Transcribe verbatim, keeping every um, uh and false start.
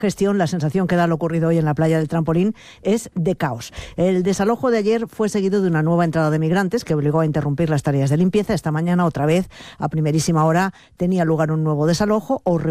gestión, la sensación que da lo ocurrido hoy en la playa del Trampolín es de caos. El desalojo de ayer fue seguido de una nueva entrada de migrantes que obligó a interrumpir las tareas de limpieza. Esta mañana, otra vez, a primerísima hora, tenía lugar un nuevo desalojo o